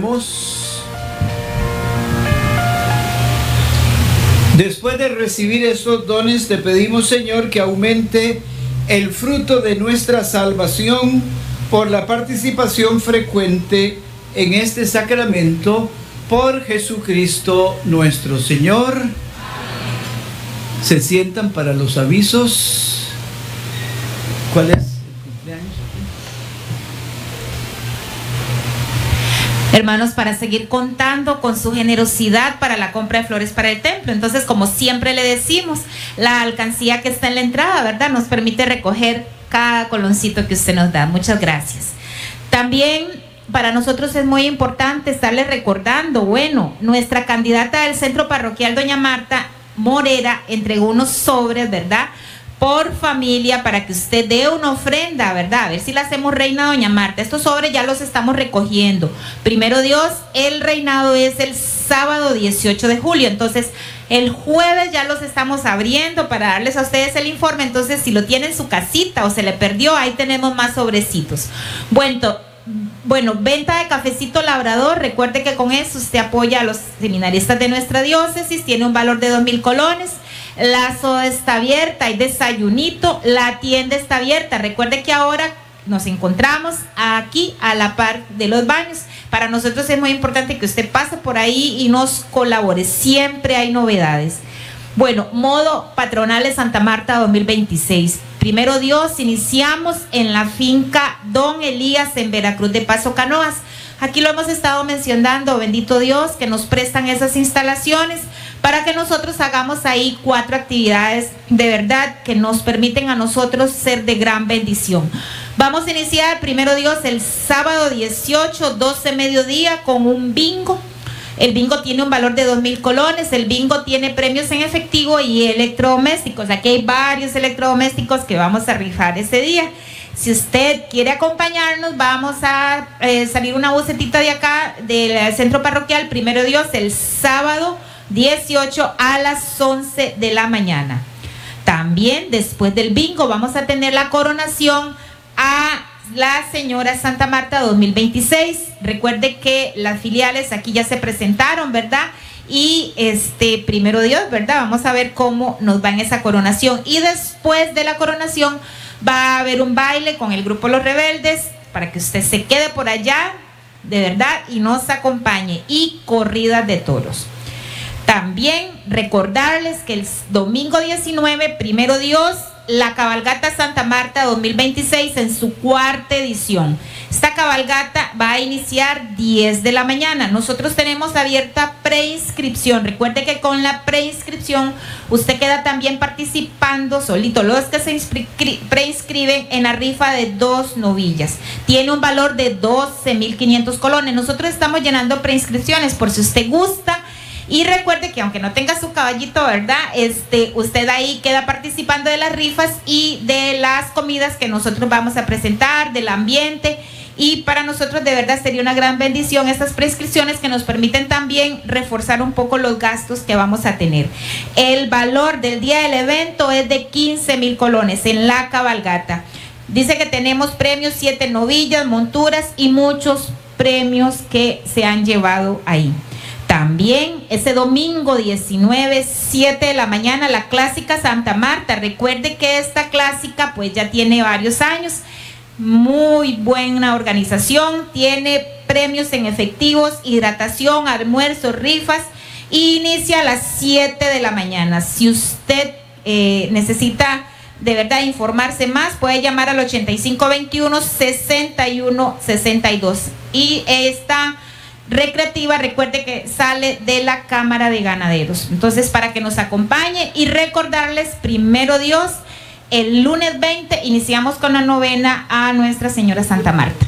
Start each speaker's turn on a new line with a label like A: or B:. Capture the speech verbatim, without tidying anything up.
A: Oramos. Después de recibir estos dones, te pedimos, Señor, que aumente el fruto de nuestra salvación por la participación frecuente en este sacramento, por Jesucristo nuestro Señor. Amén. Se sientan para los avisos. ¿Cuál es el cumpleaños?
B: Hermanos, para seguir contando con su generosidad para la compra de flores para el templo. Entonces, como siempre le decimos, la alcancía que está en la entrada, ¿verdad?, nos permite recoger cada coloncito que usted nos da. Muchas gracias. También para nosotros es muy importante estarle recordando, bueno, nuestra candidata del centro parroquial, doña Marta Morera, entregó unos sobres, ¿verdad?, por familia, para que usted dé una ofrenda, ¿verdad? A ver si la hacemos reina, doña Marta. Estos sobres ya los estamos recogiendo. Primero Dios, el reinado es el sábado dieciocho de julio. Entonces, el jueves ya los estamos abriendo para darles a ustedes el informe. Entonces, si lo tiene en su casita o se le perdió, ahí tenemos más sobrecitos. Bueno, bueno, venta de cafecito Labrador. Recuerde que con eso usted apoya a los seminaristas de nuestra diócesis. Tiene un valor de dos mil colones. La soda está abierta, hay desayunito, la tienda está abierta. Recuerde que ahora nos encontramos aquí a la par de los baños. Para nosotros es muy importante que usted pase por ahí y nos colabore. Siempre hay novedades. Bueno, modo patronal de Santa Marta dos mil veintiséis. Primero Dios, iniciamos en la finca Don Elías en Veracruz de Paso Canoas. Aquí lo hemos estado mencionando, bendito Dios, que nos prestan esas instalaciones para que nosotros hagamos ahí cuatro actividades de verdad que nos permiten a nosotros ser de gran bendición. Vamos a iniciar, primero Dios, el sábado dieciocho, doce mediodía, con un bingo. El bingo tiene un valor de dos mil colones. El bingo tiene premios en efectivo y electrodomésticos. Aquí hay varios electrodomésticos que vamos a rifar ese día. Si usted quiere acompañarnos, vamos a eh, salir una bucetita de acá del centro parroquial, primero Dios, el sábado dieciocho a las once de la mañana. También después del bingo vamos a tener la coronación a la señora Santa Marta dos mil veintiséis. Recuerde que las filiales aquí ya se presentaron, ¿verdad? Y este, primero Dios, ¿verdad? Vamos a ver cómo nos va en esa coronación. Y después de la coronación va a haber un baile con el grupo Los Rebeldes para que usted se quede por allá, de verdad, y nos acompañe. Y corridas de toros. También recordarles que el domingo diecinueve, primero Dios, la cabalgata Santa Marta dos mil veintiséis en su cuarta edición. Esta cabalgata va a iniciar diez de la mañana. Nosotros tenemos abierta preinscripción. Recuerde que con la preinscripción usted queda también participando solito. Los que se preinscriben en la rifa de dos novillas. Tiene un valor de doce mil quinientos colones. Nosotros estamos llenando preinscripciones por si usted gusta. Y recuerde que aunque no tenga su caballito, ¿verdad? Este, usted ahí queda participando de las rifas y de las comidas que nosotros vamos a presentar, del ambiente. Y para nosotros de verdad sería una gran bendición estas prescripciones que nos permiten también reforzar un poco los gastos que vamos a tener. El valor del día del evento es de quince mil colones en la cabalgata. Dice que tenemos premios, siete novillas, monturas y muchos premios que se han llevado ahí. También ese domingo diecinueve, siete de la mañana, la clásica Santa Marta. Recuerde que esta clásica pues ya tiene varios años. Muy buena organización. Tiene premios en efectivos, hidratación, almuerzo, rifas. Y inicia a las siete de la mañana. Si usted eh, necesita de verdad informarse más, puede llamar al ochenta y cinco veintiuno, sesenta y uno sesenta y dos. Y esta recreativa, recuerde que sale de la Cámara de Ganaderos. Entonces, para que nos acompañe y recordarles, primero Dios, el lunes veinte iniciamos con la novena a Nuestra Señora Santa Marta.